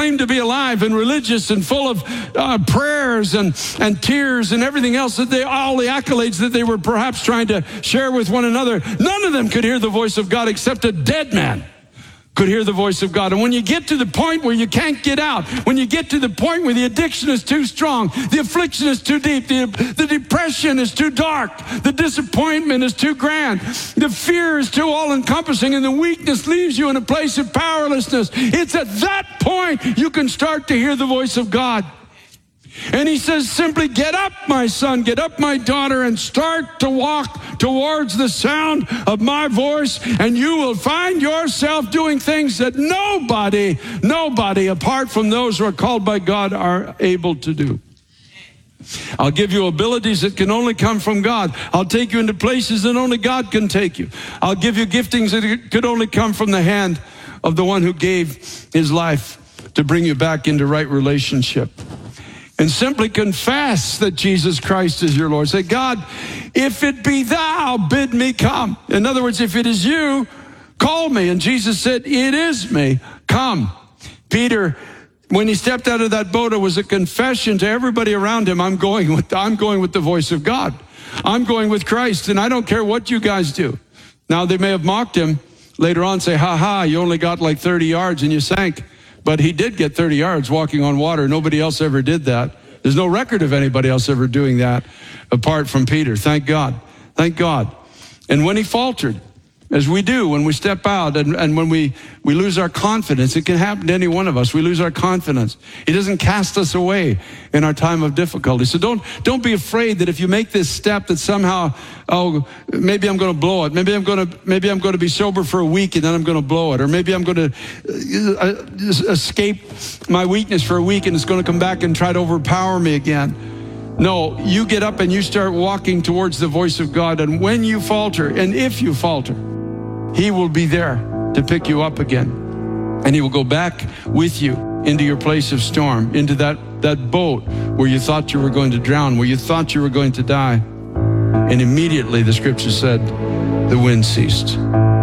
claimed to be alive and religious and full of prayers and tears and everything else, all the accolades that they were perhaps trying to share with one another, none of them could hear the voice of God except a dead man could hear the voice of God. And when you get to the point where you can't get out, when you get to the point where the addiction is too strong, the affliction is too deep, the depression is too dark, the disappointment is too grand, the fear is too all-encompassing, and the weakness leaves you in a place of powerlessness, it's at that point you can start to hear the voice of God. And he says simply, get up, my son, get up, my daughter, and start to walk towards the sound of my voice, and you will find yourself doing things that nobody apart from those who are called by God are able to do. I'll give you abilities that can only come from God. I'll take you into places that only God can take you. I'll give you giftings that could only come from the hand of the one who gave his life to bring you back into right relationship. And simply confess that Jesus Christ is your Lord. Say, God, if it be thou, bid me come. In other words, if it is you, call me. And Jesus said, it is me, come. Peter, when he stepped out of that boat, it was a confession to everybody around him. I'm going with the voice of God. I'm going with Christ, and I don't care what you guys do. Now, they may have mocked him later on, say, you only got like 30 yards and you sank. But he did get 30 yards walking on water. Nobody else ever did that. There's no record of anybody else ever doing that apart from Peter. Thank God. Thank God. And when he faltered, as we do when we step out and when we lose our confidence, it can happen to any one of us. We lose our confidence. He doesn't cast us away in our time of difficulty. So don't be afraid that if you make this step that somehow, maybe I'm going to blow it. Maybe I'm going to be sober for a week and then I'm going to blow it. Or maybe I'm going to escape my weakness for a week and it's going to come back and try to overpower me again. No, you get up and you start walking towards the voice of God. And when you falter, and if you falter, he will be there to pick you up again. And he will go back with you into your place of storm, into that boat where you thought you were going to drown, where you thought you were going to die. And immediately, the scripture said, the wind ceased.